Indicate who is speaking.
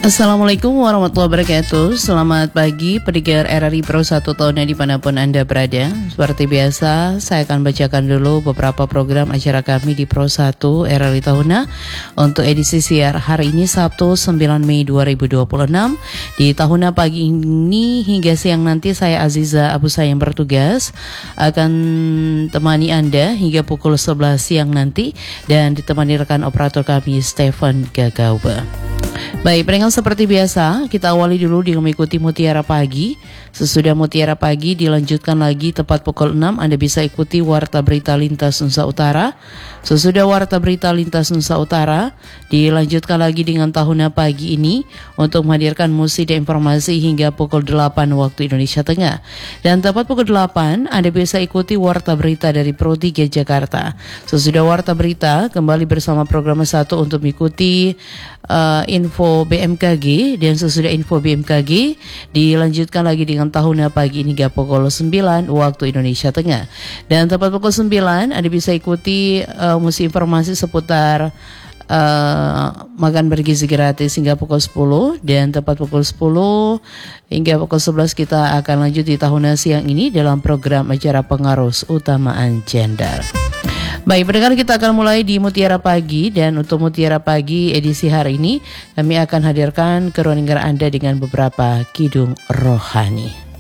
Speaker 1: Assalamualaikum warahmatullahi wabarakatuh. Selamat pagi pendengar RRI Pro 1 tahun dimanapun Anda berada. Seperti biasa, saya akan bacakan dulu beberapa program acara kami di Pro 1 RRI Tahuna untuk edisi siar hari ini Sabtu 9 Mei 2026. Di Tahuna pagi ini hingga siang nanti saya Aziza Abu Sayyam bertugas akan temani Anda hingga pukul 11 siang nanti dan ditemani rekan operator kami Stefan Gagauba. Baik, pendengar seperti biasa, kita awali dulu dengan mengikuti Mutiara Pagi. Sesudah Mutiara Pagi dilanjutkan lagi tepat pukul 6, Anda bisa ikuti Warta Berita Lintas Nusa Utara. Sesudah Warta Berita Lintas Nusa Utara, dilanjutkan lagi dengan Tahuna Pagi ini untuk menghadirkan musik dan informasi hingga pukul 8 waktu Indonesia Tengah. Dan tepat pukul 8, Anda bisa ikuti Warta Berita dari Pro 3 Jakarta. Sesudah Warta Berita, kembali bersama program 1 untuk mengikuti info BMKG, dan sesudah info BMKG dilanjutkan lagi dengan Tahuna Pagi hingga pukul 9 waktu Indonesia Tengah. Dan tepat pukul 9 Anda bisa ikuti musik informasi seputar makan bergizi gratis hingga pukul 10, dan tepat pukul 10 hingga pukul 11 kita akan lanjut di Tahuna siang ini dalam program acara pengarus utamaan gender. Baik, pendengar, kita akan mulai di Mutiara Pagi, dan untuk Mutiara Pagi edisi hari ini kami akan hadirkan keruangan Anda dengan beberapa kidung rohani.